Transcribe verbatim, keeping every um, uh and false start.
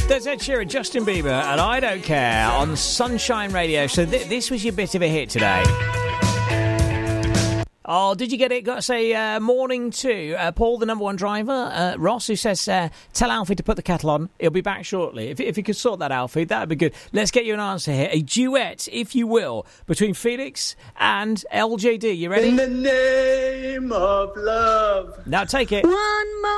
There's Ed Sheeran, Justin Bieber, and I Don't Care on Sunshine Radio. So th- this was your bit of a hit today. Oh, did you get it? Got to say uh, morning to uh, Paul, the number one driver, uh, Ross, who says, uh, tell Alfie to put the kettle on. He'll be back shortly. If, if you could sort that, Alfie, that would be good. Let's get you an answer here. A duet, if you will, between Felix and L J D. You ready? In the name of love. Now take it. One more